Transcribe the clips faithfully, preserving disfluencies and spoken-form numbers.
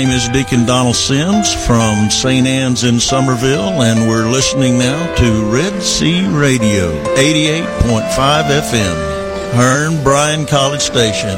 My name is Deacon Donald Sims from Saint Anne's in Somerville, and we're listening now to Red Sea Radio, eighty-eight point five F M, Hearn Bryan College Station.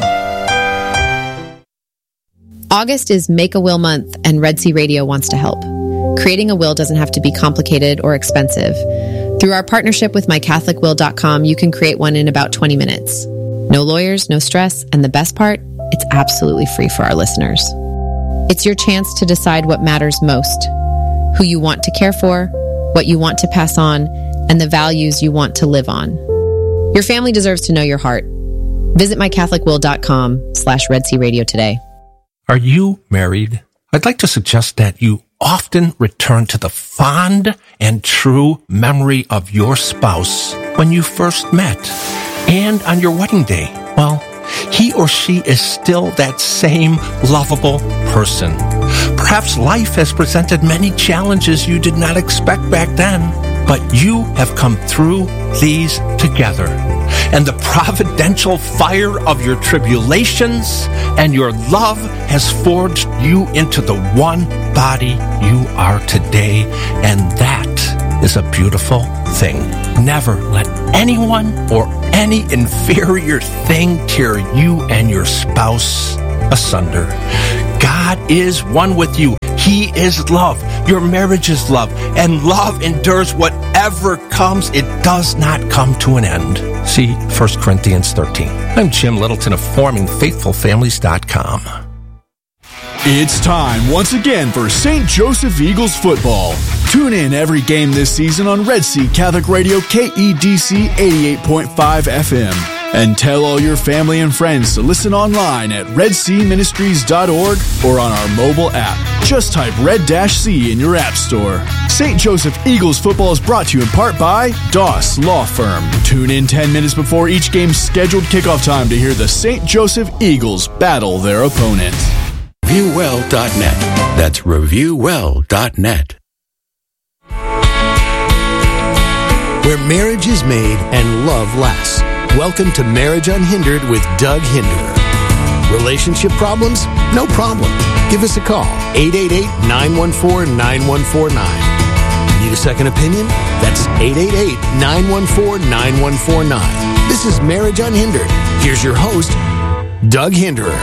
August is Make a Will Month, and Red Sea Radio wants to help. Creating a will doesn't have to be complicated or expensive. Through our partnership with my catholic will dot com, you can create one in about twenty minutes. No lawyers, no stress, and the best part, it's absolutely free for our listeners. It's your chance to decide what matters most, who you want to care for, what you want to pass on, and the values you want to live on. Your family deserves to know your heart. Visit my catholic will dot com slash Red Sea Radio today. Are you married? I'd like to suggest that you often return to the fond and true memory of your spouse when you first met and on your wedding day. Well, he or she is still that same lovable person. Perhaps life has presented many challenges you did not expect back then, but you have come through these together. And the providential fire of your tribulations and your love has forged you into the one body you are today, and that is a beautiful thing. Never let anyone or any inferior thing tear you and your spouse asunder. God is one with you. He is love. Your marriage is love. And love endures whatever comes. It does not come to an end. See First Corinthians thirteen. I'm Jim Littleton of forming faithful families dot com. It's time once again for Saint Joseph Eagles football. Tune in every game this season on Red Sea Catholic Radio K E D C eighty-eight point five F M. And tell all your family and friends to listen online at red sea ministries dot org or on our mobile app. Just type Red-C in your app store. Saint Joseph Eagles football is brought to you in part by Doss Law Firm. Tune in ten minutes before each game's scheduled kickoff time to hear the Saint Joseph Eagles battle their opponent. review well dot net. That's review well dot net. Where marriage is made and love lasts. Welcome to Marriage Unhindered with Doug Hinderer. Relationship problems? No problem. Give us a call, eight eight eight, nine one four, nine one four nine. Need a second opinion? That's eight eight eight, nine one four, nine one four nine. This is Marriage Unhindered. Here's your host, Doug Hinderer.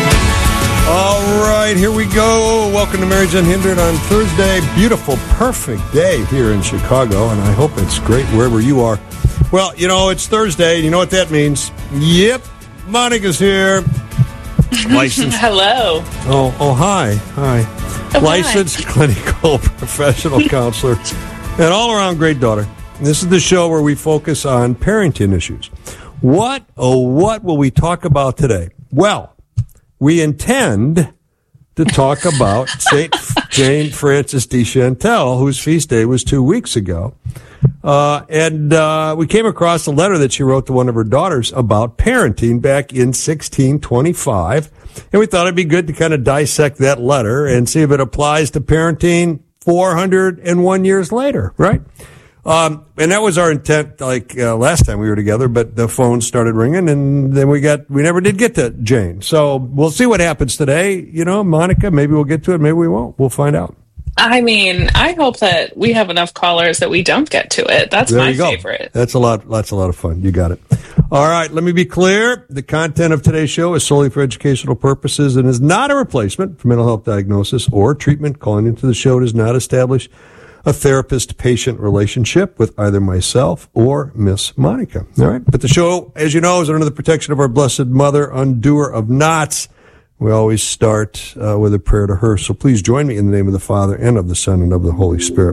All right, here we go. Welcome to Marriage Unhindered on Thursday. Beautiful, perfect day here in Chicago, and I hope it's great wherever you are. Well, you know, it's Thursday. You know what that means? Yep, Monica's here. Licensed. Hello. Oh, oh, hi, hi. Oh, Licensed hi. clinical professional counselor and all-around great daughter. This is the show where we focus on parenting issues. What, oh, what will we talk about today? Well, we intend to talk about Saint Jane Frances de Chantal, whose feast day was two weeks ago. Uh, and uh, we came across a letter that she wrote to one of her daughters about parenting back in sixteen twenty-five. And we thought it'd be good to kind of dissect that letter and see if it applies to parenting four hundred one years later, right? Um, and that was our intent, like, uh, last time we were together, but the phone started ringing and then we got, we never did get to Jane. So we'll see what happens today. You know, Monica, maybe we'll get to it. Maybe we won't. We'll find out. I mean, I hope that we have enough callers that we don't get to it. That's there my you go. favorite. That's a lot, that's a lot of fun. You got it. All right. Let me be clear. The content of today's show is solely for educational purposes and is not a replacement for mental health diagnosis or treatment. Calling into the show does not establish a therapist-patient relationship with either myself or Miss Monica. All right. But the show, as you know, is under the protection of our Blessed Mother, undoer of knots. We always start uh, with a prayer to her. So please join me in the name of the Father and of the Son and of the Holy Spirit.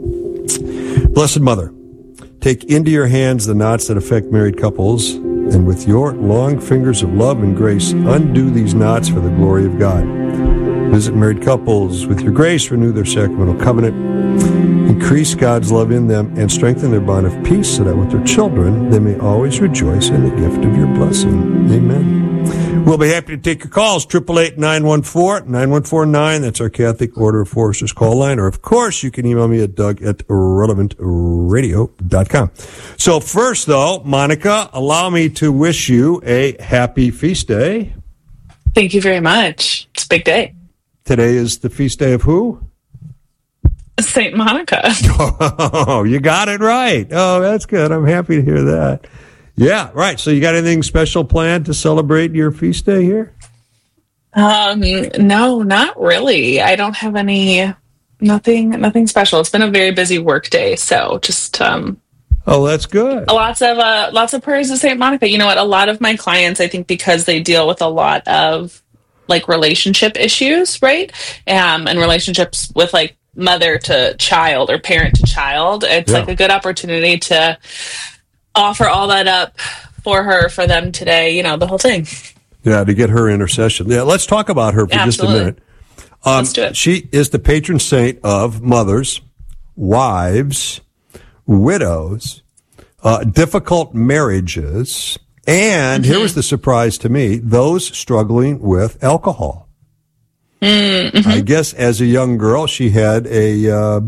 Blessed Mother, take into your hands the knots that affect married couples, and with your long fingers of love and grace, undo these knots for the glory of God. Visit married couples with your grace, renew their sacramental covenant, increase God's love in them, and strengthen their bond of peace so that with their children they may always rejoice in the gift of your blessing. Amen. We'll be happy to take your calls, eight eight eight, nine one four, nine one four nine. That's our Catholic Order of Foresters call line. Or, of course, you can email me at doug at relevant radio dot com. So first, though, Monica, allow me to wish you a happy feast day. Thank you very much. It's a big day. today is the feast day of who? Saint Monica. Oh, you got it right. Oh, that's good. I'm happy to hear that. Yeah, right. So you got anything special planned to celebrate your feast day here? Um, no, not really. I don't have any, nothing, nothing special. It's been a very busy work day, so just um. Oh, that's good. Lots of uh, lots of prayers to Saint Monica. You know what? A lot of my clients, I think, because they deal with a lot of like relationship issues, right? Um, and relationships with like mother to child or parent to child. It's Yeah. like a good opportunity to offer all that up for her, for them today. You know, the whole thing. Yeah, to get her intercession. Yeah, let's talk about her for Absolutely. just a minute. Um, Let's do it. She is the patron saint of mothers, wives, widows, uh, difficult marriages, and Mm-hmm. here was the surprise to me, those struggling with alcohol. Mm-hmm. I guess as a young girl, she had a, uh,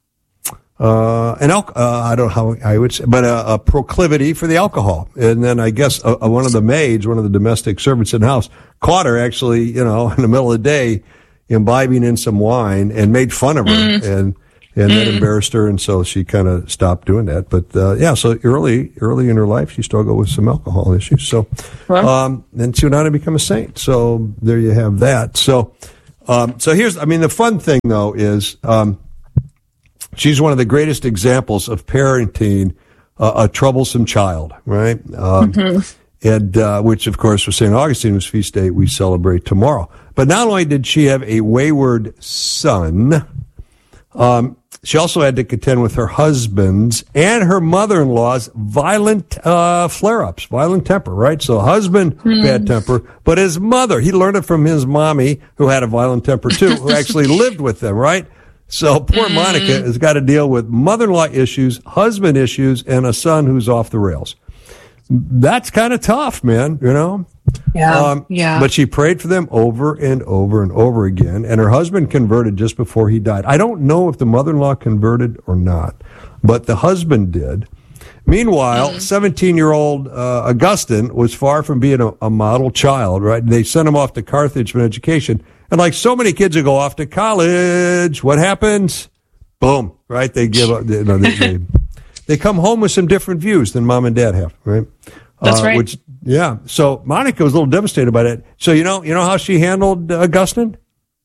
uh, an al- uh, I don't know how I would say, but a, a proclivity for the alcohol. And then I guess uh, uh, one of the maids, one of the domestic servants in the house, caught her actually, you know, in the middle of the day, imbibing in some wine and made fun of her Mm. and, and that embarrassed her. And so she kind of stopped doing that. But, uh, yeah, so early, early in her life, she struggled with some alcohol issues. So, Well. um, and she went on to become a saint. So there you have that. So, um, so here's, I mean, the fun thing though is, um, she's one of the greatest examples of parenting uh, a troublesome child, right? Um, Mm-hmm. And uh, which, of course, for Saint Augustine, whose feast day we celebrate tomorrow. But not only did she have a wayward son, um, she also had to contend with her husband's and her mother-in-law's violent uh, flare-ups, violent temper, right? So husband, bad temper, but his mother, he learned it from his mommy, who had a violent temper too, who actually lived with them, right? So poor Monica has got to deal with mother-in-law issues, husband issues, and a son who's off the rails. That's kind of tough, man, you know? Yeah. Um, yeah. But she prayed for them over and over and over again, and her husband converted just before he died. I don't know if the mother-in-law converted or not, but the husband did. Meanwhile, seventeen-year-old uh, Augustine was far from being a, a model child, right? They sent him off to Carthage for an education. And like so many kids who go off to college, what happens? Boom, right? They give up. You know, they, they, they come home with some different views than mom and dad have, right? That's uh, right. Which, yeah. So Monica was a little devastated by that. So you know, you know how she handled uh, Augustine?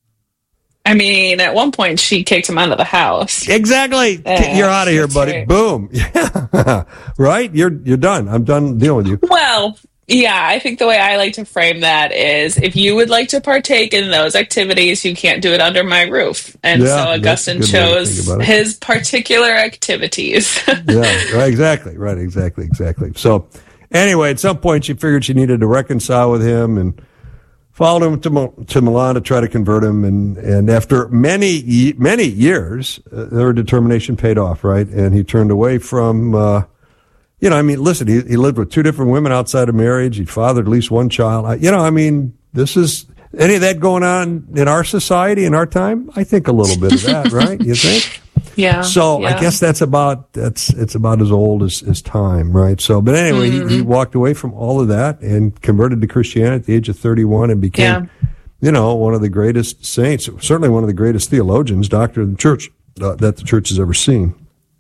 I mean, at one point she kicked him out of the house. Exactly. Yeah, You're out of here, that's buddy. right. Boom. Yeah. Right? You're you're done. I'm done dealing with you. Well, yeah, I think the way I like to frame that is if you would like to partake in those activities, you can't do it under my roof. And Yeah, so that's a Augustine good way to think chose about it. his particular activities. Yeah, right, exactly, right, exactly, exactly. So, anyway, at some point, she figured she needed to reconcile with him and followed him to Mil- to Milan to try to convert him. And, and after many ye- many years, uh, her determination paid off, right? And he turned away from, uh, you know, I mean, listen, he, he lived with two different women outside of marriage. He fathered at least one child. I, you know, I mean, this is any of that going on in our society in our time? I think a little bit of that, right? You think? yeah. So yeah. I guess that's about that's it's about as old as, as time, right? So, but anyway, Mm-hmm. he, he walked away from all of that and converted to Christianity at the age of thirty-one and became, Yeah. you know, one of the greatest saints, certainly one of the greatest theologians, doctor of the church uh, that the church has ever seen.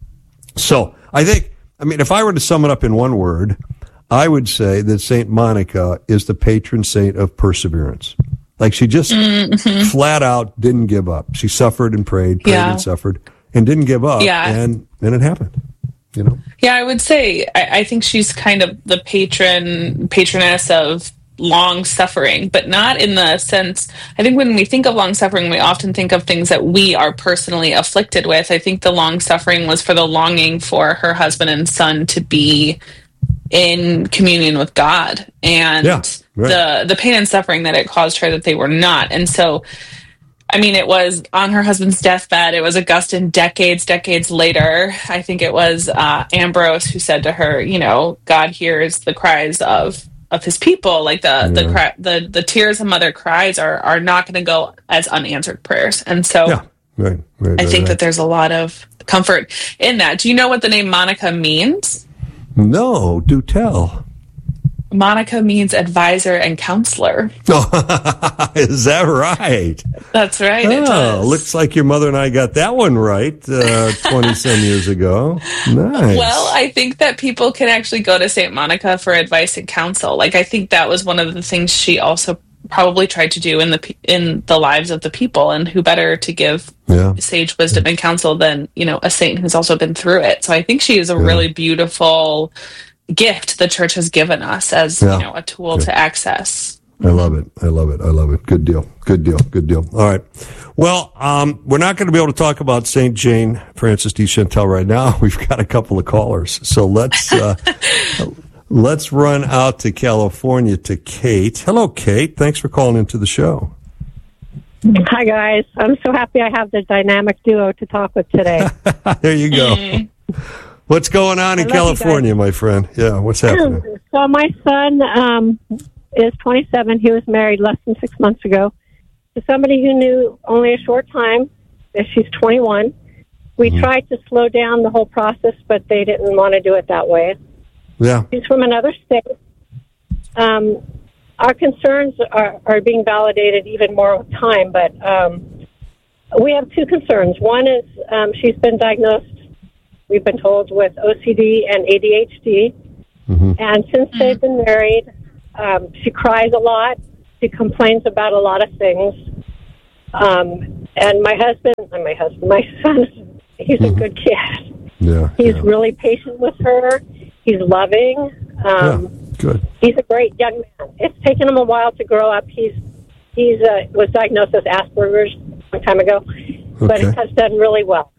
So I think, I mean, if I were to sum it up in one word, I would say that Saint Monica is the patron saint of perseverance. Like she just Mm-hmm. flat out didn't give up. She suffered and prayed, prayed Yeah. and suffered, and didn't give up. Yeah. And then it happened. You know. Yeah, I would say I, I think she's kind of the patron patroness of long suffering, but not in the sense. I think when we think of long suffering, we often think of things that we are personally afflicted with. I think the long suffering was for the longing for her husband and son to be in communion with God, and Yeah, right. the the pain and suffering that it caused her that they were not. And so, I mean, it was on her husband's deathbed. It was Augustine decades, decades later. I think it was uh, Ambrose who said to her, you know, God hears the cries of of his people. Like the the cry, the the tears a mother cries are are not going to go as unanswered prayers. And so, Yeah. Right. Right. I right, think right. that there's a lot of comfort in that. Do you know what the name Monica means? No, do tell. Monica means advisor and counselor. Is that right? That's right. It Oh, does. looks like your mother and I got that one right uh, twenty-some years ago. Nice. Well, I think that people can actually go to Saint Monica for advice and counsel. Like, I think that was one of the things she also probably tried to do in the pe- in the lives of the people, and who better to give Yeah. sage wisdom and counsel than, you know, a saint who's also been through it. So I think she is a Yeah. really beautiful gift the church has given us as, Yeah. you know, a tool Good. to access. I love it. I love it. I love it. Good deal. Good deal. Good deal. All right. Well, um, we're not going to be able to talk about Saint Jane Frances de Chantal right now. We've got a couple of callers. So let's, uh, let's run out to California to Kate. Hello, Kate. Thanks for calling into the show. Hi, guys. I'm so happy I have the dynamic duo to talk with today. There you go. What's going on in I love you California, my friend? Yeah, what's happening? So my son um, is twenty-seven. He was married less than six months ago to somebody who knew only a short time. She's twenty-one. We Mm-hmm. tried to slow down the whole process, but they didn't want to do it that way. Yeah. He's from another state. Um, our concerns are, are being validated even more with time, but um, we have two concerns. One is um, she's been diagnosed, we've been told, with O C D and A D H D. Mm-hmm. And since they've been married, um, she cries a lot. She complains about a lot of things. Um, and my husband, and my husband, my son, he's Mm-hmm. a good kid. Yeah. He's yeah. really patient with her. He's loving. Um, yeah. Good. He's a great young man. It's taken him a while to grow up. He's he's uh, was diagnosed with Asperger's a long time ago, but he Okay. has done really well.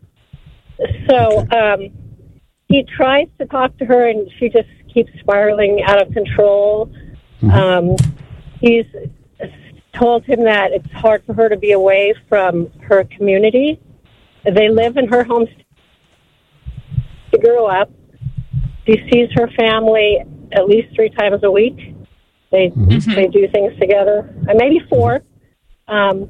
So um, he tries to talk to her, and she just keeps spiraling out of control. Mm-hmm. Um, he's told him that it's hard for her to be away from her community. They live in her home. She grew up. She sees her family at least three times a week. They Mm-hmm. they do things together, uh, maybe four. Um,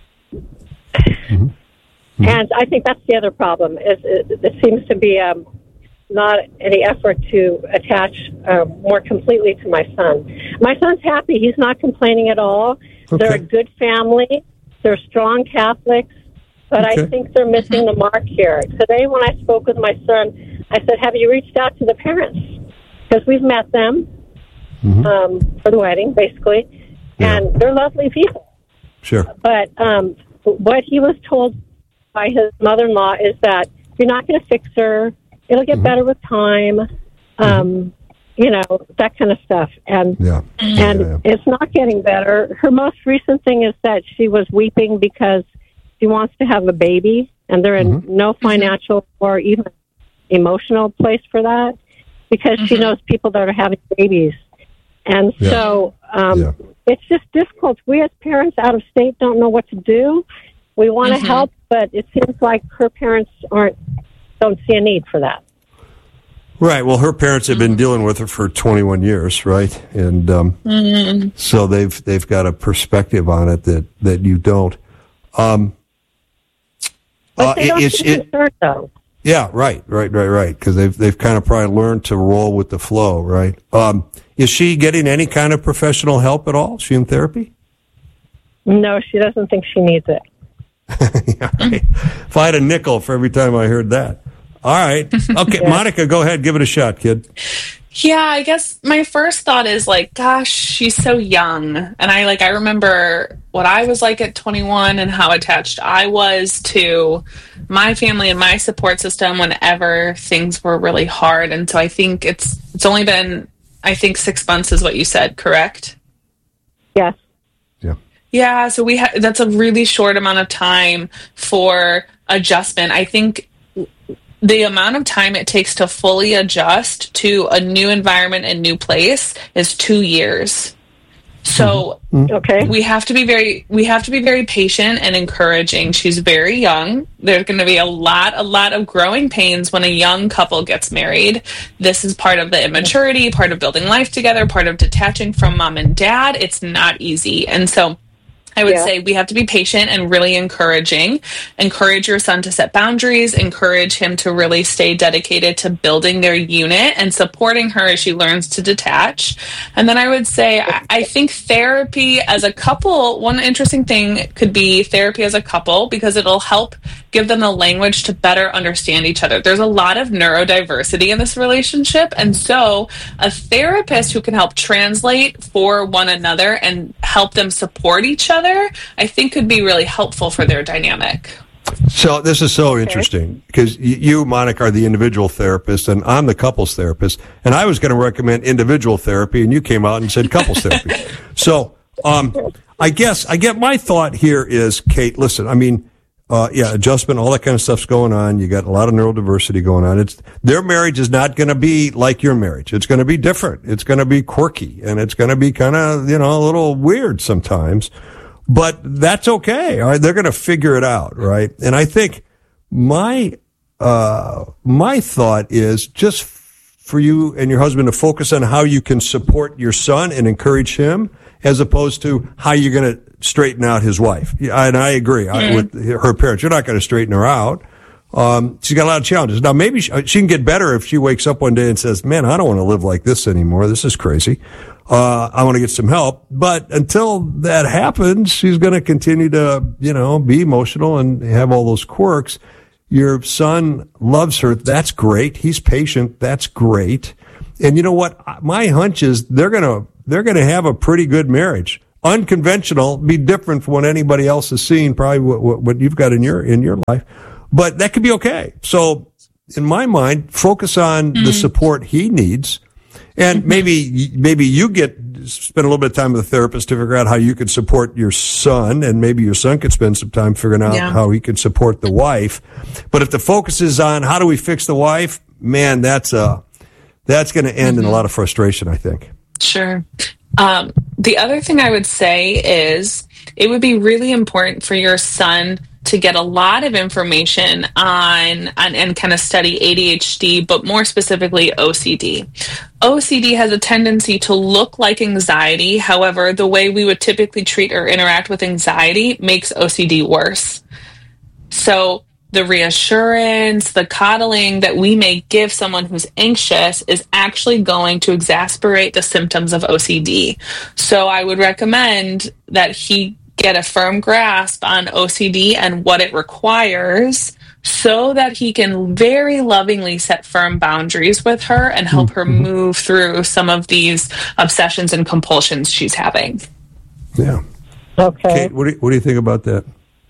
Mm-hmm. And I think that's the other problem. Is it, it seems to be um, not any effort to attach um, more completely to my son. My son's happy. He's not complaining at all. They're a Okay. good family. They're strong Catholics. But Okay. I think they're missing the mark here. Today when I spoke with my son, I said, have you reached out to the parents? Because we've met them Mm-hmm. um, for the wedding, basically. Yeah. And they're lovely people. Sure. But um, what he was told by his mother-in-law is that you're not going to fix her. It'll get Mm-hmm. better with time. Um, you know, that kind of stuff. And Yeah. and Yeah, yeah. it's not getting better. Her most recent thing is that she was weeping because she wants to have a baby, and they're in Mm-hmm. no financial or even emotional place for that because she knows people that are having babies. And Yeah. so um, Yeah. it's just difficult. We as parents out of state don't know what to do. We want to help, but it seems like her parents aren't don't see a need for that. Right. Well, her parents have been dealing with her for twenty-one years, right? And um, Mm-hmm. so they've they've got a perspective on it that, that you don't. Um, But uh, they don't it's- seem it, concerned, though. yeah, right, right, right, right. Because they've they've kind of probably learned to roll with the flow, right? Um, is she getting any kind of professional help at all? Is she in therapy? No, she doesn't think she needs it. Yeah, right. If I had a nickel for every time I heard that. All right. Okay, Monica, go ahead. Give it a shot, kid. Yeah, I guess my first thought is like, gosh, she's so young. And I like I remember what I was like at twenty-one and how attached I was to my family and my support system whenever things were really hard. And so I think it's it's only been I think six months is what you said, correct? Yes. Yeah. Yeah, so we ha- that's a really short amount of time for adjustment. I think the amount of time it takes to fully adjust to a new environment and new place is two years. So Okay. we have to be very we have to be very patient and encouraging. She's very young. There's going to be a lot a lot of growing pains when a young couple gets married. This is part of the immaturity, part of building life together, part of detaching from mom and dad. It's not easy. And so I would Yeah. say we have to be patient and really encouraging. Encourage your son to set boundaries, encourage him to really stay dedicated to building their unit and supporting her as she learns to detach. And then I would say, I, I think therapy as a couple, one interesting thing could be therapy as a couple, because it'll help give them the language to better understand each other. There's a lot of neurodiversity in this relationship. And so a therapist who can help translate for one another and help them support each other, I think could be really helpful for their dynamic. So this is so interesting because you, Monica, are the individual therapist and I'm the couples therapist. And I was going to recommend individual therapy and you came out and said couples therapy. So um, I guess I get my thought here is, Kate, listen, I mean, uh, yeah, adjustment, all that kind of stuff's going on. You got a lot of neurodiversity going on. It's their marriage is not going to be like your marriage. It's going to be different. It's going to be quirky and it's going to be kind of, you know, a little weird sometimes. But that's okay. All right, they're going to figure it out, right? And I think my uh, my thought is just for you and your husband to focus on how you can support your son and encourage him, as opposed to how you're going to straighten out his wife. Yeah, and I agree mm-hmm. I, with her parents. You're not going to straighten her out. Um, she's got a lot of challenges. Now, maybe she, she can get better if she wakes up one day and says, man, I don't want to live like this anymore. This is crazy. Uh, I want to get some help. But until that happens, she's going to continue to, you know, be emotional and have all those quirks. Your son loves her. That's great. He's patient. That's great. And you know what? My hunch is they're going to, they're going to have a pretty good marriage. Unconventional, be different from what anybody else has seen, probably what, what, what you've got in your, in your life. But that could be okay. So in my mind, focus on mm-hmm. the support he needs. And mm-hmm. maybe, maybe you get, spend a little bit of time with a therapist to figure out how you could support your son. And maybe your son could spend some time figuring out yeah. how he could support the wife. But if the focus is on how do we fix the wife, man, that's, uh, that's going to end mm-hmm. in a lot of frustration, I think. Sure. Um, the other thing I would say is it would be really important for your son to get a lot of information on, on and kind of study A D H D, but more specifically O C D. O C D has a tendency to look like anxiety. However, the way we would typically treat or interact with anxiety makes O C D worse. So the reassurance, the coddling that we may give someone who's anxious is actually going to exacerbate the symptoms of O C D. So I would recommend that he get a firm grasp on O C D and what it requires so that he can very lovingly set firm boundaries with her and help her move through some of these obsessions and compulsions she's having. Yeah. Okay. Kate, what do you, what do you think about that?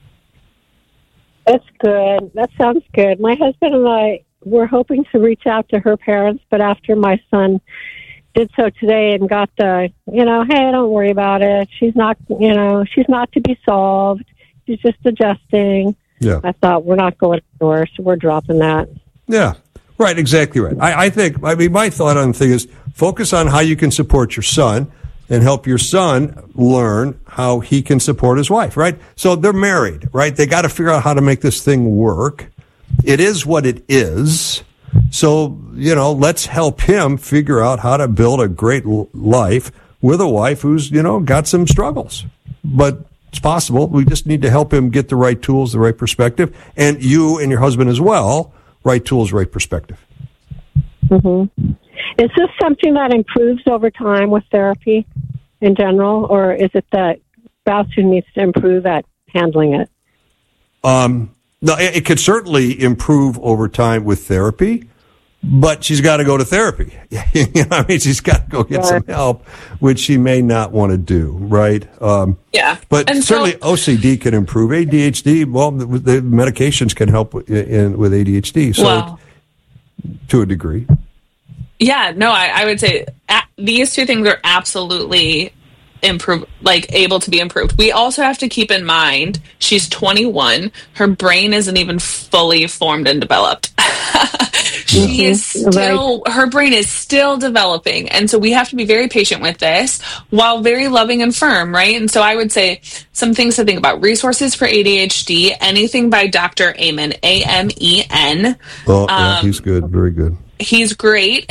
That's good. That sounds good. My husband and I were hoping to reach out to her parents, but after my son did so today and got the, you know, hey, don't worry about it. She's not, you know, she's not to be solved. She's just adjusting. Yeah. I thought we're not going anywhere, so we're dropping that. Yeah, right, exactly right. I, I think, I mean, my thought on the thing is focus on how you can support your son and help your son learn how he can support his wife, right? So they're married, right? They got to figure out how to make this thing work. It is what it is. So, you know, let's help him figure out how to build a great life with a wife who's, you know, got some struggles. But it's possible. We just need to help him get the right tools, the right perspective. And you and your husband as well, right tools, right perspective. Mm-hmm. Is this something that improves over time with therapy in general, or is it the spouse who needs to improve at handling it? Um, no, it, it could certainly improve over time with therapy, but she's got to go to therapy. you know, I mean, she's got to go get right. some help, which she may not want to do, right? Um, yeah. But and certainly so, O C D can improve. A D H D, well, the, the medications can help in, in, with A D H D, so well, it, to a degree. Yeah, no, I, I would say a- these two things are absolutely improve, like able to be improved. We also have to keep in mind she's twenty-one. Her brain isn't even fully formed and developed. She is still, her brain is still developing. And so we have to be very patient with this while very loving and firm, right? And so I would say some things to think about. Resources for A D H D, anything by Doctor Amen, A M E N. Oh, yeah, um, he's good. Very good. He's great. And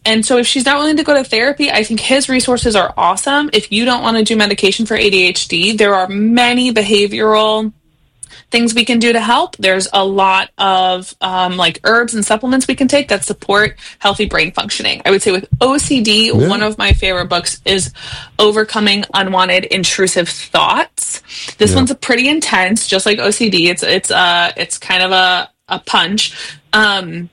and so if she's not willing to go to therapy, I think his resources are awesome. If you don't want to do medication for A D H D, there are many behavioral things we can do to help. There's a lot of um, like herbs and supplements we can take that support healthy brain functioning. I would say with O C D, yeah. one of my favorite books is Overcoming Unwanted Intrusive Thoughts. This yeah. one's a pretty intense, just like O C D. It's it's uh it's kind of a a punch. Um,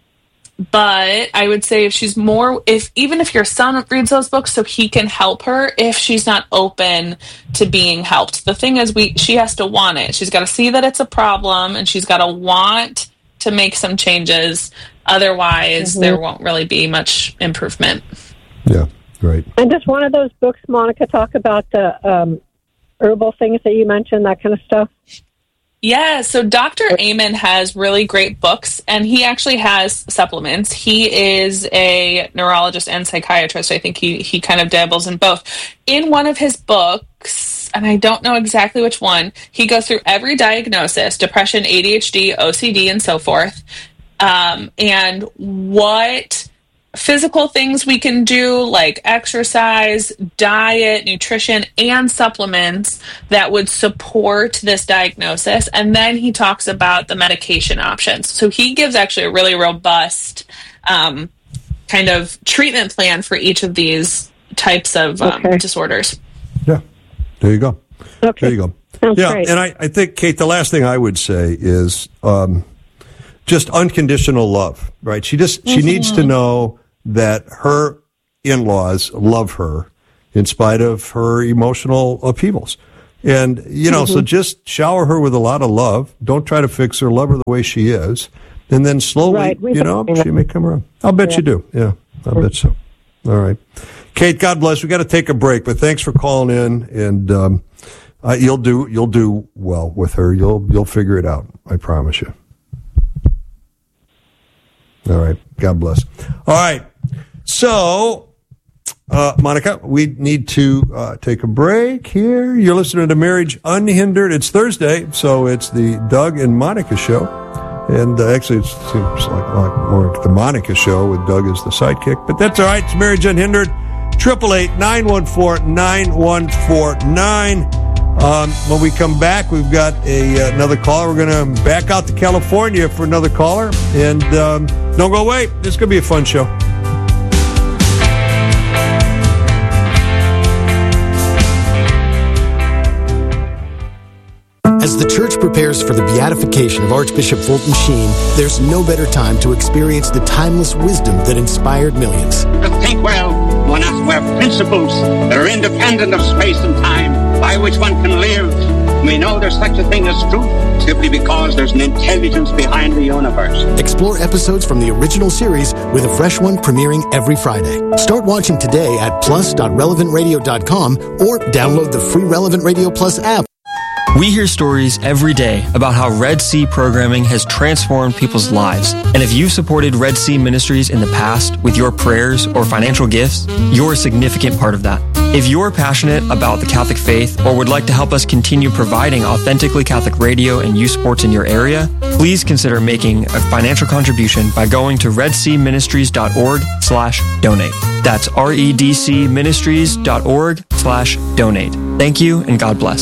But I would say if she's more, if even if your son reads those books so he can help her, if she's not open to being helped. The thing is, we she has to want it. She's got to see that it's a problem, and she's got to want to make some changes. Otherwise, mm-hmm. there won't really be much improvement. Yeah, right. And does one of those books, Monica, talk about the um, herbal things that you mentioned, that kind of stuff? Yeah, so Doctor Amen has really great books, and he actually has supplements. He is a neurologist and psychiatrist. I think he, he kind of dabbles in both. In one of his books, and I don't know exactly which one, he goes through every diagnosis, depression, A D H D, O C D, and so forth, um, and what physical things we can do, like exercise, diet, nutrition, and supplements that would support this diagnosis. And then he talks about the medication options. So he gives actually a really robust um, kind of treatment plan for each of these types of um, okay. disorders. Yeah, there you go. Okay. There you go. Sounds yeah, great. and I, I think, Kate, the last thing I would say is um, just unconditional love, right? She just she mm-hmm. needs to know that her in-laws love her in spite of her emotional upheavals. And, you know, mm-hmm. so just shower her with a lot of love. Don't try to fix her. Love her the way she is. And then slowly, right. you know, she may come around. I'll bet yeah. you do. Yeah, I'll bet so. All right. Kate, God bless. We got to take a break, but thanks for calling in. And um, uh, you'll do you'll do well with her. You'll You'll figure it out. I promise you. All right. God bless. All right. So, uh, Monica, we need to uh, take a break here. You're listening to Marriage Unhindered. It's Thursday, so it's the Doug and Monica show. And uh, actually, it seems like, like more like the Monica show with Doug as the sidekick. But that's all right. It's Marriage Unhindered. eight eight eight, nine one four, nine one four nine. Um, when we come back, we've got a, uh, another caller. We're going to back out to California for another caller. And um, don't go away. This is going to be a fun show. As the church prepares for the beatification of Archbishop Fulton Sheen, there's no better time to experience the timeless wisdom that inspired millions. To think well, one has to have principles that are independent of space and time, by which one can live. We know there's such a thing as truth simply because there's an intelligence behind the universe. Explore episodes from the original series with a fresh one premiering every Friday. Start watching today at plus dot relevant radio dot com or download the free Relevant Radio Plus app. We hear stories every day about how Red Sea programming has transformed people's lives. And if you've supported Red Sea Ministries in the past with your prayers or financial gifts, you're a significant part of that. If you're passionate about the Catholic faith or would like to help us continue providing authentically Catholic radio and youth sports in your area, please consider making a financial contribution by going to redseaministries.org slash donate. That's redcministries.org slash donate. Thank you and God bless.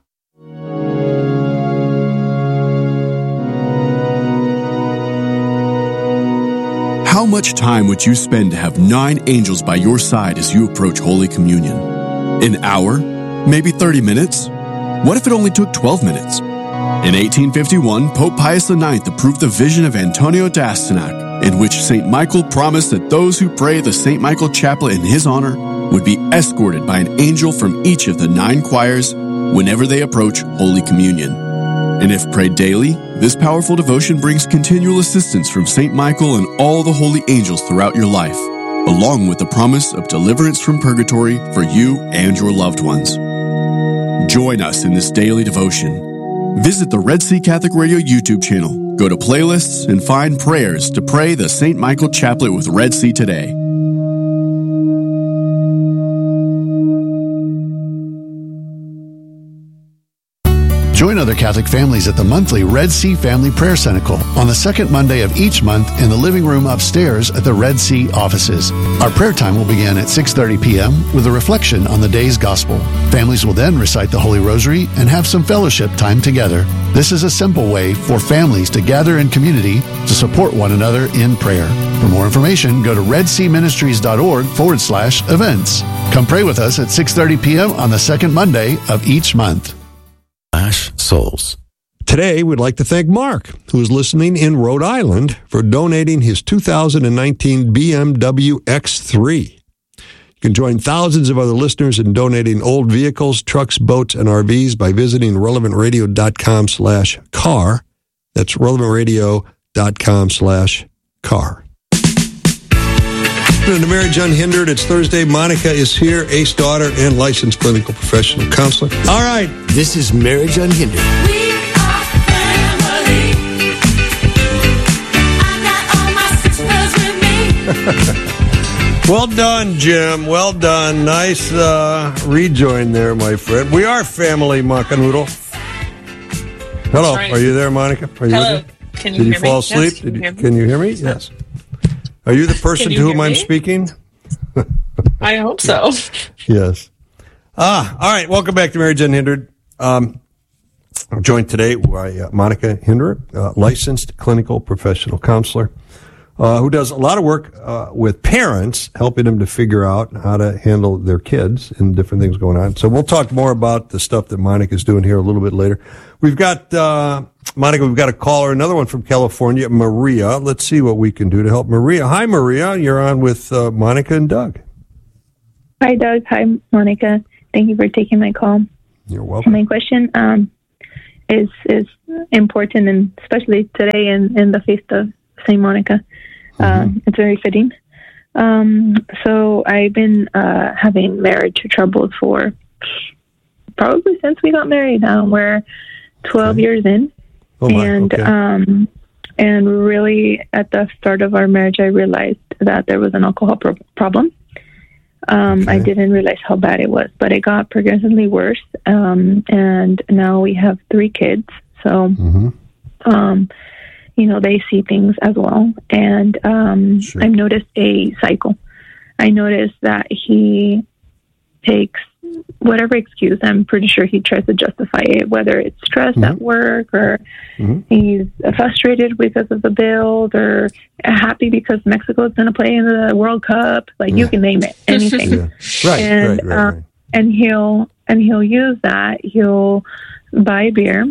How much time would you spend to have nine angels by your side as you approach Holy Communion? An hour? Maybe thirty minutes? What if it only took twelve minutes? In eighteen fifty-one, Pope Pius the ninth approved the vision of Antonio d'Astyanac, in which Saint Michael promised that those who pray the Saint Michael Chaplet in his honor would be escorted by an angel from each of the nine choirs whenever they approach Holy Communion. And if prayed daily, this powerful devotion brings continual assistance from Saint Michael and all the holy angels throughout your life, along with the promise of deliverance from purgatory for you and your loved ones. Join us in this daily devotion. Visit the Red Sea Catholic Radio YouTube channel, go to playlists, and find prayers to pray the Saint Michael Chaplet with Red Sea today. Join other other Catholic families at the monthly Red Sea Family Prayer Cenacle on the second Monday of each month in the living room upstairs at the Red Sea offices. Our prayer time will begin at six thirty p.m. with a reflection on the day's gospel. Families will then recite the Holy Rosary and have some fellowship time together. This is a simple way for families to gather in community to support one another in prayer. For more information, go to redseaministries.org forward slash events. Come pray with us at six thirty p.m. on the second Monday of each month. Slash souls. Today, we'd like to thank Mark, who is listening in Rhode Island, for donating his two thousand nineteen B M W X three. You can join thousands of other listeners in donating old vehicles, trucks, boats, and R Vs by visiting relevantradio.com slash car. That's relevantradio.com slash car. To Marriage Unhindered, it's Thursday. Monica is here, ace daughter and licensed clinical professional counselor. All right. This is Marriage Unhindered. We are family. I got all my sisters with me. Well done, Jim. Well done. Nice uh, rejoin there, my friend. We are family, Macanudo. Hello. Right. Are you there, Monica? Are you Hello. there? Can you Did you hear fall me? asleep? Yes. Did you, Can you can you hear me? Yes. Are you the person you to whom hear I'm me? speaking? I hope so. Yes. Ah, all right. Welcome back to Marriage Unhindered. Um, I'm joined today by uh, Monica Hinder, uh, licensed clinical professional counselor, uh, who does a lot of work uh, with parents, helping them to figure out how to handle their kids and different things going on. So we'll talk more about the stuff that Monica's doing here a little bit later. We've got, uh, Monica, we've got a caller, another one from California, Maria. Let's see what we can do to help Maria. Hi, Maria. You're on with uh, Monica and Doug. Hi, Doug. Hi, Monica. Thank you for taking my call. You're welcome. My question um, is is important, and especially today in, in the feast of Saint Monica. Mm-hmm. Um, it's very fitting. Um, so I've been uh, having marriage troubles for probably since we got married. Now we're twelve okay. years in. Oh my, and okay. um, and really at the start of our marriage, I realized that there was an alcohol pro- problem. Um, okay. I didn't realize how bad it was, but it got progressively worse. Um, and now we have three kids. So, mm-hmm. um, you know, they see things as well. And um, sure. I've noticed a cycle. I noticed that he takes whatever excuse, I'm pretty sure he tries to justify it, whether it's stress mm-hmm. at work or mm-hmm. he's frustrated because of the bills or happy because Mexico is going to play in the World Cup. Like you can name it, anything. Yeah. Right, and, right, right, uh, right. And he'll and he'll use that. He'll buy beer.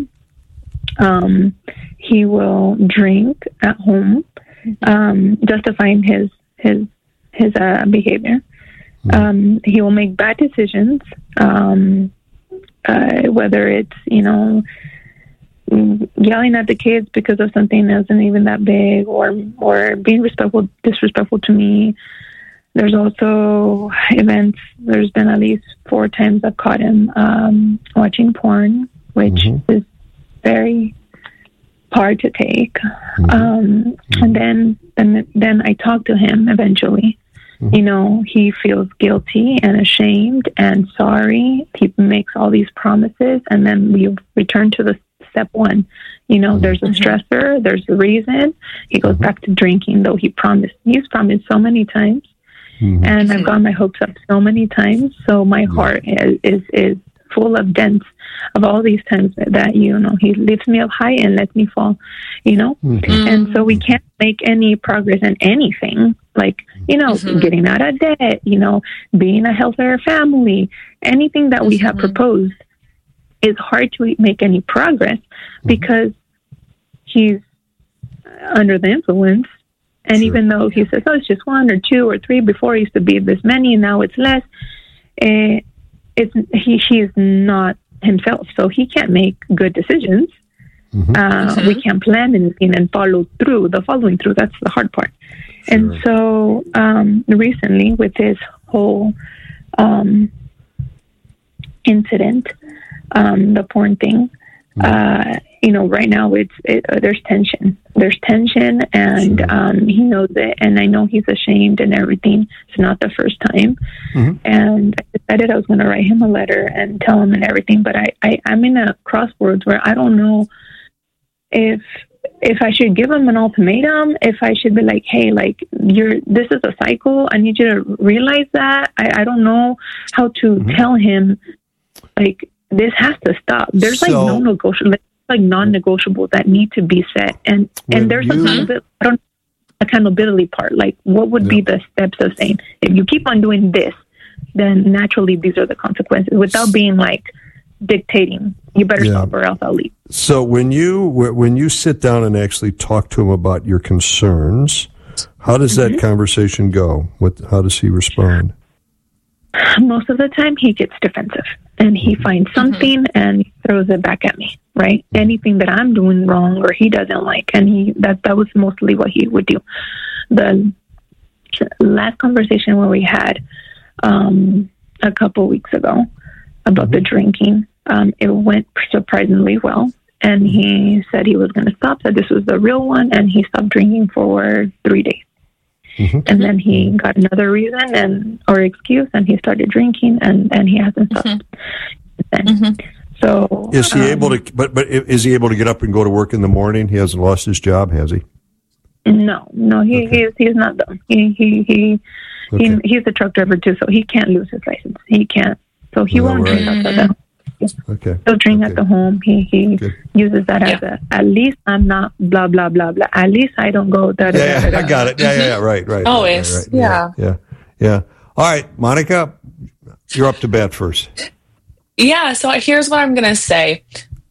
Um, he will drink at home, um, justifying his his his uh, behavior. Um, he will make bad decisions, um, uh, whether it's, you know, yelling at the kids because of something that isn't even that big, or or being respectful, disrespectful to me. There's also events. There's been at least four times I've caught him um, watching porn, which mm-hmm. is very hard to take. Mm-hmm. Um, mm-hmm. And then, then, then I talk to him eventually. Mm-hmm. You know, he feels guilty and ashamed and sorry. He makes all these promises, and then we return to the step one. You know, mm-hmm. there's a stressor, there's a reason. He goes mm-hmm. back to drinking, though he promised. He's promised so many times, mm-hmm. and I've got my hopes up so many times. So my mm-hmm. heart is, is is full of dents of all these times that, you know, he lifts me up high and lets me fall. You know, mm-hmm. and so we can't make any progress in anything. Like, you know, mm-hmm. getting out of debt, you know, being a healthier family, anything that mm-hmm. we have proposed is hard to make any progress mm-hmm. because he's under the influence. And sure. even though he says, oh, it's just one or two or three, before it used to be this many and now it's less, uh, it's, he, he is not himself. So he can't make good decisions. Mm-hmm. Uh, mm-hmm. We can't plan anything and follow through. The following through, that's the hard part. Sure. And so um, recently with this whole um, incident, um, the porn thing, uh, you know, right now it's it, uh, there's tension. There's tension, and sure. um, he knows it, and I know he's ashamed and everything. It's not the first time, mm-hmm. and I decided I was going to write him a letter and tell him and everything. But I, I I'm in a crossroads where I don't know if if I should give him an ultimatum, if I should be like, hey, like you're this is a cycle. I need you to realize that. I, I don't know how to mm-hmm. tell him like this has to stop. There's so, like no negotiable. Like non-negotiables that need to be set, and and there's you, accountability, I don't, accountability part. Like, what would yeah. be the steps of saying if you keep on doing this, then naturally these are the consequences, without being like dictating. You better yeah. stop, or else I'll leave. So when you when you sit down and actually talk to him about your concerns, how does that mm-hmm. conversation go? What how does he respond? Most of the time, he gets defensive, and he finds something mm-hmm. and throws it back at me. Right? Anything that I'm doing wrong or he doesn't like, and he that that was mostly what he would do. The last conversation where we had um, a couple weeks ago about mm-hmm. the drinking, um, it went surprisingly well, and he said he was going to stop. That this was the real one, and he stopped drinking for three days. Mm-hmm. And then he got another reason and or excuse, and he started drinking, and, and he hasn't stopped. Mm-hmm. Mm-hmm. So is he um, able to? But but is he able to get up and go to work in the morning? He hasn't lost his job, has he? No, no, he okay. he's he's not done. He he he, okay. he he's a truck driver too, so he can't lose his license. He can't. So he won't right? drink outside the home. Okay. He'll drink okay. at the home. He he Good. uses that yeah. as a. At least I'm not blah blah blah blah. At least I don't go. Da, da, yeah, da, da, yeah, I got it. Yeah, yeah, yeah. Right, right. Always. Right, right. Yeah. yeah, yeah, yeah. All right, Monica, you're up to bat first. Yeah, so here's what I'm going to say.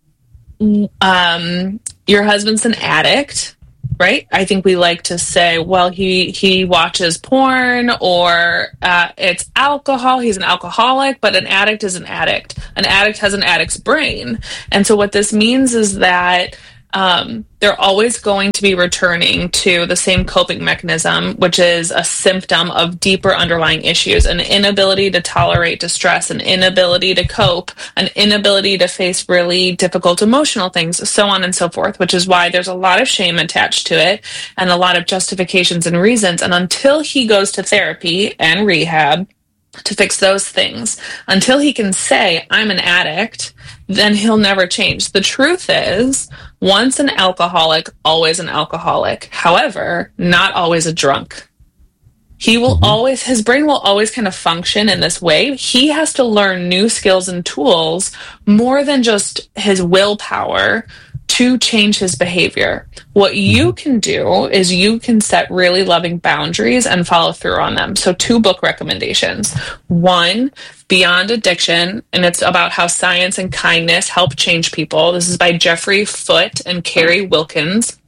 Um, your husband's an addict, right? I think we like to say, well, he, he watches porn or uh, it's alcohol. He's an alcoholic, but an addict is an addict. An addict has an addict's brain. And so what this means is that um, they're always going to be returning to the same coping mechanism, which is a symptom of deeper underlying issues, an inability to tolerate distress, an inability to cope, an inability to face really difficult emotional things, so on and so forth, which is why there's a lot of shame attached to it and a lot of justifications and reasons. And until he goes to therapy and rehab to fix those things, until he can say, I'm an addict, then he'll never change. The truth is, once an alcoholic, always an alcoholic. However, not always a drunk. He will mm-hmm. always, his brain will always kind of function in this way. He has to learn new skills and tools more than just his willpower to change his behavior. What you can do is you can set really loving boundaries and follow through on them. So two book recommendations. One, Beyond Addiction, and it's about how science and kindness help change people. This is by Jeffrey Foote and Carrie Wilkins.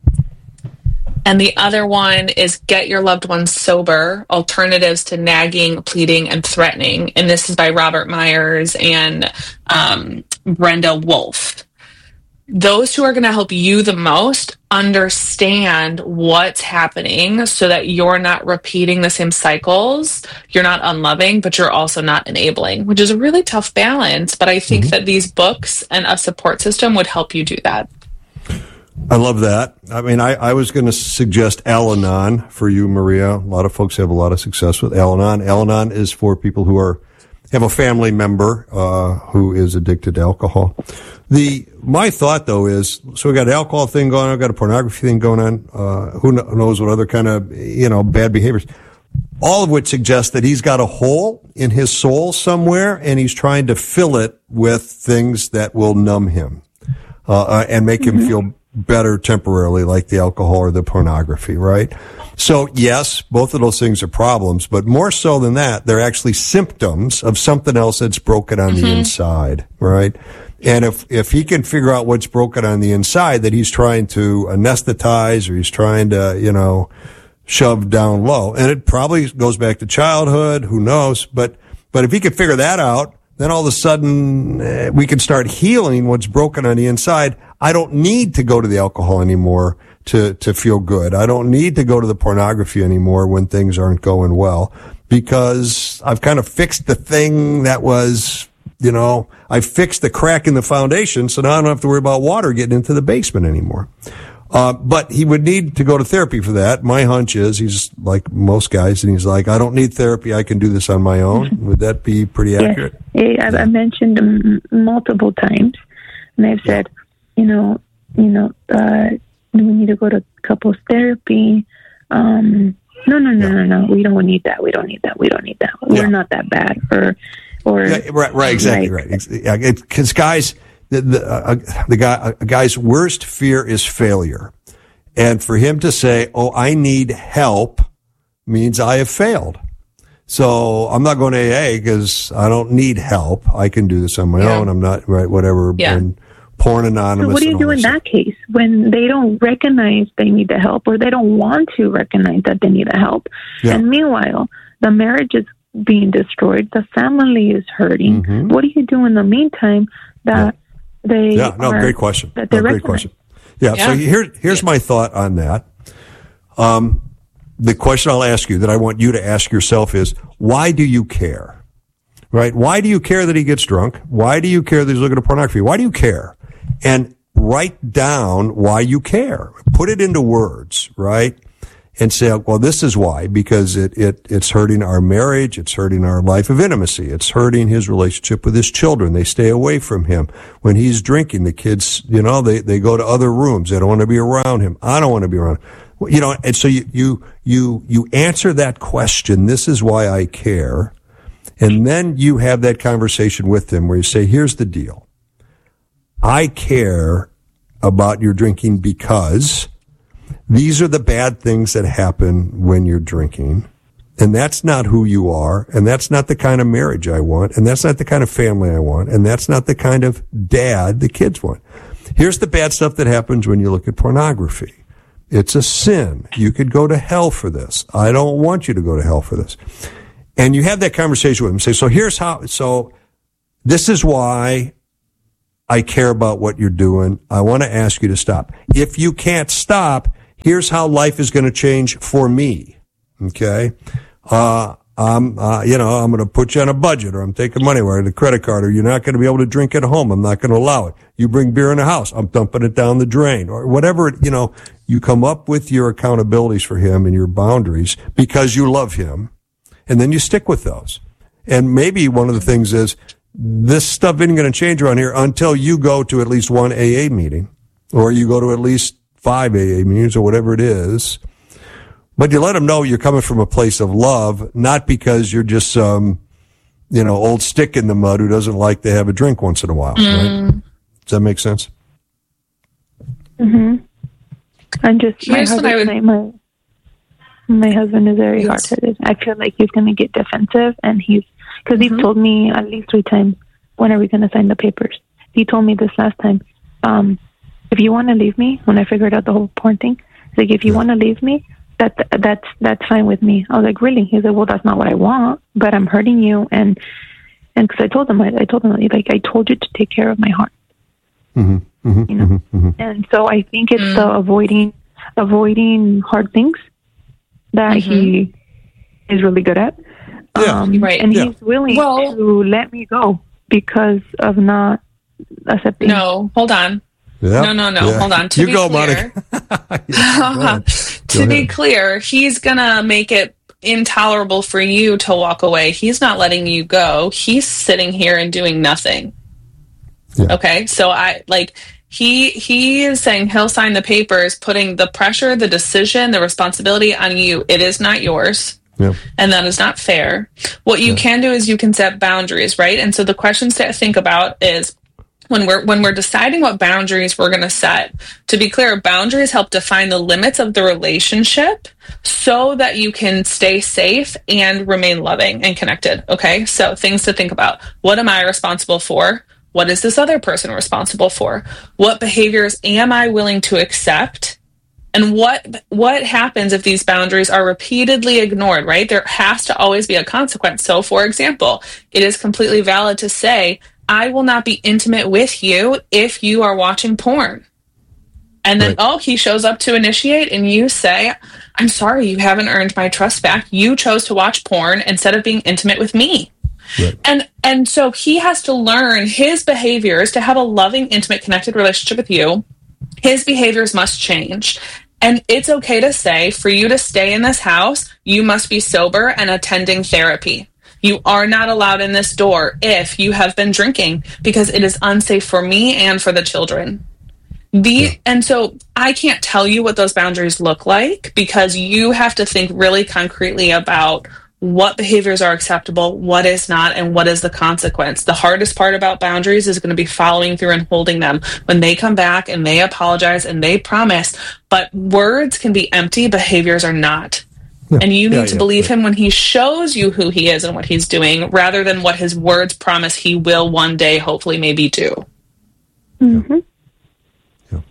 And the other one is Get Your Loved Ones Sober, Alternatives to Nagging, Pleading, and Threatening. And this is by Robert Myers and um, Brenda Wolfe. Those two are going to help you the most understand what's happening so that you're not repeating the same cycles. You're not unloving, but you're also not enabling, which is a really tough balance. But I think mm-hmm. that these books and a support system would help you do that. I love that. I mean, I, I was going to suggest Al-Anon for you, Maria. A lot of folks have a lot of success with Al-Anon. Al-Anon is for people who are have a family member uh, who is addicted to alcohol. The my thought though is, so we got an alcohol thing going on, we got a pornography thing going on. Uh, who knows what other kind of you know bad behaviors? All of which suggests that he's got a hole in his soul somewhere, and he's trying to fill it with things that will numb him uh, uh, and make mm-hmm. him feel better temporarily, like the alcohol or the pornography, right? So yes, both of those things are problems, but more so than that, they're actually symptoms of something else that's broken on mm-hmm. the inside, right? And if, if he can figure out what's broken on the inside that he's trying to anesthetize or he's trying to, you know, shove down low, and it probably goes back to childhood, who knows, but, but if he can figure that out, then all of a sudden uh, we can start healing what's broken on the inside. I don't need to go to the alcohol anymore to, to feel good. I don't need to go to the pornography anymore when things aren't going well, because I've kind of fixed the thing that was you know, I fixed the crack in the foundation, so now I don't have to worry about water getting into the basement anymore. Uh, but he would need to go to therapy for that. My hunch is he's like most guys, and he's like, I don't need therapy. I can do this on my own. Would that be pretty accurate? Yes. I've, I've mentioned him multiple times, and I've said, you know, you know, uh, we need to go to couples therapy. Um, no, no, no, yeah. no, no. We don't need that. We don't need that. We don't need that. Yeah. We're not that bad. Or, or yeah, right, right, exactly, like, right. Because guys, the the, uh, the guy, a guy's worst fear is failure, and for him to say, "Oh, I need help," means I have failed. So I'm not going to A A because I don't need help. I can do this on my yeah. own. I'm not right. Whatever. Yeah. And Porn Anonymous. So what do you do in that case when they don't recognize they need the help, or they don't want to recognize that they need the help? Yeah. And meanwhile, the marriage is being destroyed. The family is hurting. Mm-hmm. What do you do in the meantime that yeah. they Yeah, no, are, great question. That no, great question. Yeah, yeah. So here, here's my thought on that. Um, the question I'll ask you that I want you to ask yourself is, why do you care? Right? Why do you care that he gets drunk? Why do you care that he's looking at pornography? Why do you care? And write down why you care. Put it into words, right? And say, well, this is why, because it, it, it's hurting our marriage. It's hurting our life of intimacy. It's hurting his relationship with his children. They stay away from him. When he's drinking, the kids, you know, they, they go to other rooms. They don't want to be around him. I don't want to be around him. You know, and so you, you, you, you answer that question. This is why I care. And then you have that conversation with them where you say, here's the deal. I care about your drinking because these are the bad things that happen when you're drinking. And that's not who you are. And that's not the kind of marriage I want. And that's not the kind of family I want. And that's not the kind of dad the kids want. Here's the bad stuff that happens when you look at pornography. It's a sin. You could go to hell for this. I don't want you to go to hell for this. And you have that conversation with them. Say, so here's how, so this is why I care about what you're doing. I want to ask you to stop. If you can't stop, here's how life is going to change for me. Okay. Uh, I'm, uh, you know, I'm going to put you on a budget, or I'm taking money or the credit card, or you're not going to be able to drink at home. I'm not going to allow it. You bring beer in the house. I'm dumping it down the drain, or whatever, you know, you come up with your accountabilities for him and your boundaries because you love him. And then you stick with those. And maybe one of the things is this stuff isn't going to change around here until you go to at least one A A meeting, or you go to at least five A A meetings, or whatever it is. But you let them know you're coming from a place of love, not because you're just some, you know, old stick in the mud who doesn't like to have a drink once in a while. Mm. Right? Does that make sense? Mm-hmm. I'm just, my Here's what I husband, would- my, my husband is very Yes. hard-headed. I feel like he's going to get defensive, and he's, because Mm-hmm. he's told me at least three times, when are we going to sign the papers? He told me this last time, um, if you want to leave me, when I figured out the whole porn thing, he's like, if you want to leave me, that that's that's fine with me. I was like, really? He's like, well, that's not what I want, but I'm hurting you, and and because I told him, I, I told him, like, I told you to take care of my heart, Mm-hmm, mm-hmm, you know. mm-hmm, mm-hmm. And so I think it's Mm. the avoiding avoiding hard things that Mm-hmm. he is really good at. Yeah. Um, Right. And Yeah. he's willing Well- to let me go because of not accepting. No, hold on. Yeah. No, no, no. Yeah. Hold on. To you be go, clear, Monica. Yeah, go ahead. to Go be ahead. clear, he's gonna make it intolerable for you to walk away. He's not letting you go. He's sitting here and doing nothing. Yeah. Okay, so I like he he is saying he'll sign the papers, putting the pressure, the decision, the responsibility on you. It is not yours. Yeah. And that is not fair. What you Yeah. can do is you can set boundaries, right? And so the questions to think about is when we're when we're deciding what boundaries we're going to set. To be clear, boundaries help define the limits of the relationship so that you can stay safe and remain loving and connected. Okay? So things to think about. What am I responsible for? What is this other person responsible for? What behaviors am I willing to accept? And what what happens if these boundaries are repeatedly ignored, right? There has to always be a consequence. So, for example, it is completely valid to say, I will not be intimate with you if you are watching porn. And then, Right. oh, he shows up to initiate, and you say, I'm sorry, you haven't earned my trust back. You chose to watch porn instead of being intimate with me. Right. And and so he has to learn his behaviors to have a loving, intimate, connected relationship with you. His behaviors must change. And it's okay to say, for you to stay in this house, you must be sober and attending therapy. You are not allowed in this door if you have been drinking, because it is unsafe for me and for the children. The yeah. And so I can't tell you what those boundaries look like, because you have to think really concretely about what behaviors are acceptable, what is not, and what is the consequence. The hardest part about boundaries is going to be following through and holding them when they come back and they apologize and they promise. But words can be empty, behaviors are not. Yeah. And you need yeah, to yeah, believe yeah. him when he shows you who he is and what he's doing, rather than what his words promise he will one day, hopefully, maybe do. Mm-hmm. Yeah.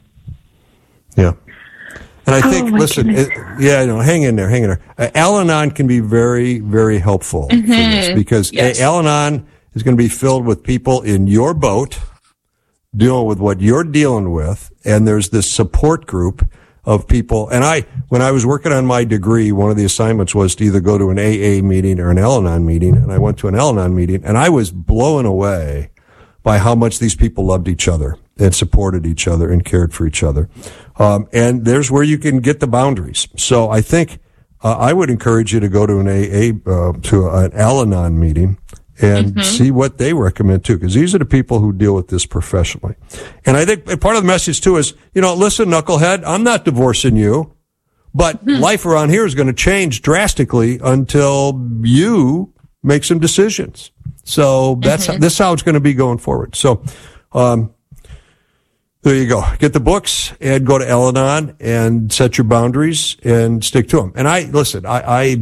Yeah. And I think, oh, listen, it, yeah, no, hang in there, hang in there. Uh, Al-Anon can be very, very helpful mm-hmm. for this, because yes. Al-Anon is going to be filled with people in your boat, dealing with what you're dealing with, and there's this support group of people. And I, when I was working on my degree, one of the assignments was to either go to an A A meeting or an Al-Anon meeting, and I went to an Al-Anon meeting, and I was blown away by how much these people loved each other and supported each other and cared for each other. Um, and there's where you can get the boundaries. So I think uh, I would encourage you to go to an A A, uh, to an Al-Anon meeting and mm-hmm. see what they recommend too, because these are the people who deal with this professionally. And I think part of the message too is, you know, listen, knucklehead, I'm not divorcing you, but mm-hmm. life around here is going to change drastically until you make some decisions. So that's mm-hmm. this is how it's going to be going forward. So, um, there you go. Get the books and go to Al-Anon and set your boundaries and stick to them. And I, listen, I, I,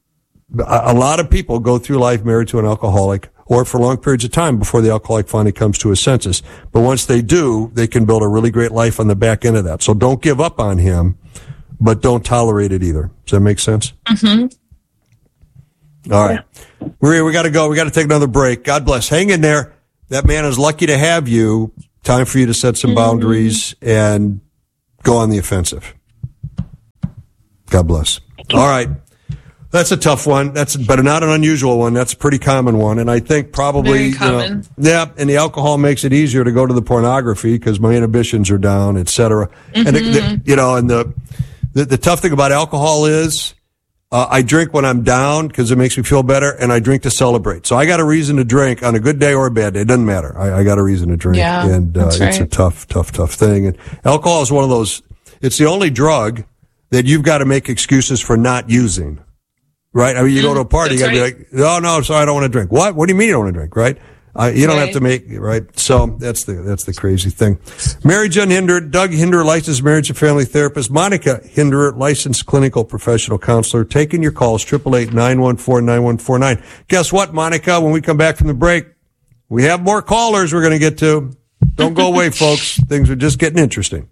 a lot of people go through life married to an alcoholic or for long periods of time before the alcoholic finally comes to his senses. But once they do, they can build a really great life on the back end of that. So don't give up on him, but don't tolerate it either. Does that make sense? Mm-hmm. All right. Yeah. Maria, we got to go. We got to take another break. God bless. Hang in there. That man is lucky to have you. Time for you to set some boundaries and go on the offensive. God bless. All right. That's a tough one. That's, but not an unusual one. That's a pretty common one. And I think probably, you know, yeah, and the alcohol makes it easier to go to the pornography because my inhibitions are down, et cetera. Mm-hmm. And, the, the, you know, and the, the, the tough thing about alcohol is, Uh, I drink when I'm down because it makes me feel better, and I drink to celebrate. So I got a reason to drink on a good day or a bad day. It doesn't matter. I, I got a reason to drink. Yeah, and uh, that's right. It's a tough, tough, tough thing. And alcohol is one of those, it's the only drug that you've got to make excuses for not using. Right? I mean, you mm, go to a party, you got to right. be like, oh, no, I'm sorry, I don't want to drink. What? What do you mean you don't want to drink? Right? Uh, you don't right. have to make, right? So that's the, that's the crazy thing. Marriage Unhindered, Doug Hinderer, licensed marriage and family therapist, Monica Hinderer, licensed clinical professional counselor, taking your calls, eight eight eight, nine one four, nine one four nine. Guess what, Monica? When we come back from the break, we have more callers we're going to get to. Don't go away, folks. Things are just getting interesting.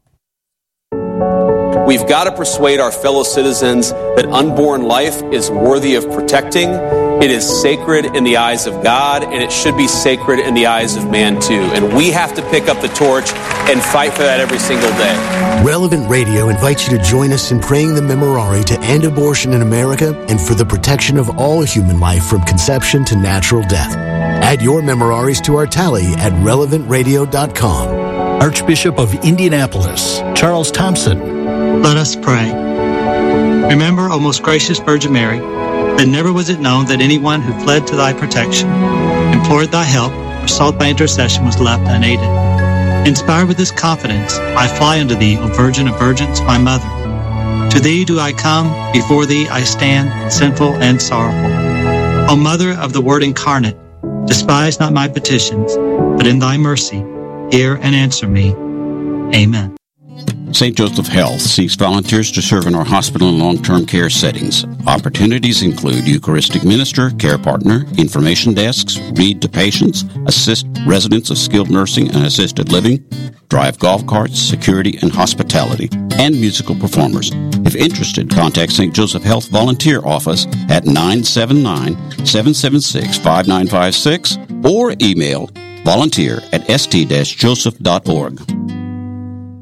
We've got to persuade our fellow citizens that unborn life is worthy of protecting. It is sacred in the eyes of God, and it should be sacred in the eyes of man, too. And we have to pick up the torch and fight for that every single day. Relevant Radio invites you to join us in praying the Memorare to end abortion in America and for the protection of all human life from conception to natural death. Add your Memoraries to our tally at relevant radio dot com. Archbishop of Indianapolis, Charles Thompson. Let us pray. Remember, O most gracious Virgin Mary, that never was it known that anyone who fled to thy protection, implored thy help, or sought thy intercession was left unaided. Inspired with this confidence, I fly unto thee, O Virgin of Virgins, my mother. To thee do I come, before thee I stand, sinful and sorrowful. O Mother of the Word incarnate, despise not my petitions, but in thy mercy, hear and answer me. Amen. Saint Joseph Health seeks volunteers to serve in our hospital and long-term care settings. Opportunities include Eucharistic minister, care partner, information desks, read to patients, assist residents of skilled nursing and assisted living, drive golf carts, security and hospitality, and musical performers. If interested, contact Saint Joseph Health Volunteer Office at nine seven nine, seven seven six, five nine five six or email volunteer at s t dash joseph dot org.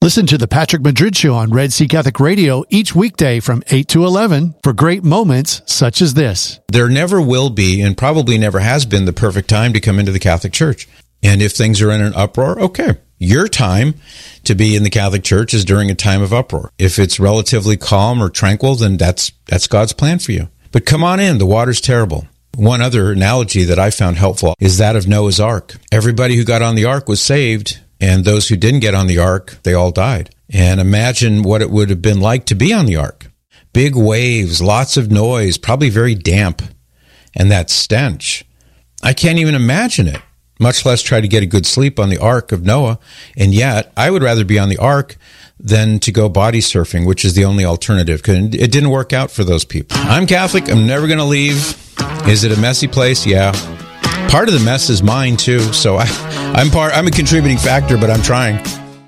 Listen to the Patrick Madrid Show on Red Sea Catholic Radio each weekday from eight to eleven for great moments such as this. There never will be, and probably never has been, the perfect time to come into the Catholic Church. And if things are in an uproar, okay. Your time to be in the Catholic Church is during a time of uproar. If it's relatively calm or tranquil, then that's that's God's plan for you. But come on in. The water's terrible. One other analogy that I found helpful is that of Noah's Ark. Everybody who got on the ark was saved, and those who didn't get on the ark, they all died. And imagine what it would have been like to be on the ark. Big waves, lots of noise, probably very damp, and that stench. I can't even imagine it, much less try to get a good sleep on the ark of Noah. And yet, I would rather be on the ark than to go body surfing, which is the only alternative, because it didn't work out for those people. I'm Catholic. I'm never going to leave. Is it a messy place? Yeah. Part of the mess is mine, too. So I, I'm part. I'm a contributing factor, but I'm trying.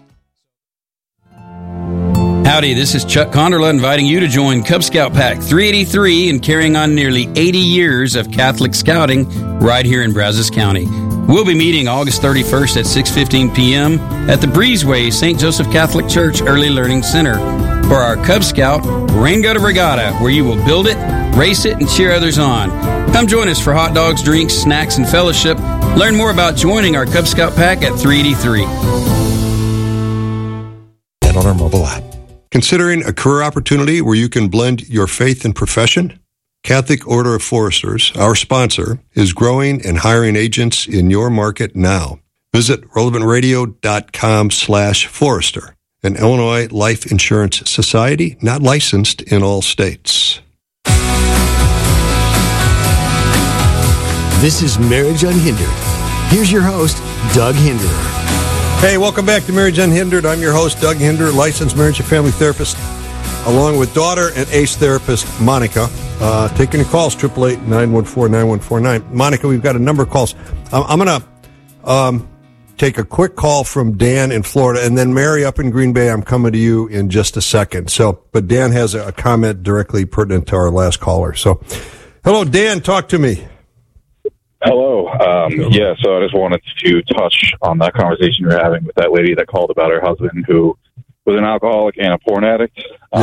Howdy, this is Chuck Conderla inviting you to join Cub Scout Pack three eighty-three and carrying on nearly eighty years of Catholic scouting right here in Brazos County. We'll be meeting August thirty-first at six fifteen p.m. at the Breezeway Saint Joseph Catholic Church Early Learning Center for our Cub Scout Rain Gutter Regatta, where you will build it, race it, and cheer others on. Come join us for hot dogs, drinks, snacks, and fellowship. Learn more about joining our Cub Scout Pack at three eighty-three. And on our mobile app. Considering a career opportunity where you can blend your faith and profession? Catholic Order of Foresters, our sponsor, is growing and hiring agents in your market now. Visit relevantradio.com slash Forester, an Illinois life insurance society not licensed in all states. This is Marriage Unhindered. Here's your host, Doug Hinderer. Hey, welcome back to Marriage Unhindered. I'm your host, Doug Hinderer, licensed marriage and family therapist, along with daughter and ace therapist, Monica. Uh, taking your calls, eight eight eight, nine one four, nine one four nine. Monica, we've got a number of calls. I'm, I'm going to um, take a quick call from Dan in Florida, and then Mary up in Green Bay, I'm coming to you in just a second. So, but Dan has a, a comment directly pertinent to our last caller. So, hello, Dan, talk to me. Hello. Um, yeah, so I just wanted to touch on that conversation you're having with that lady that called about her husband who was an alcoholic and a porn addict.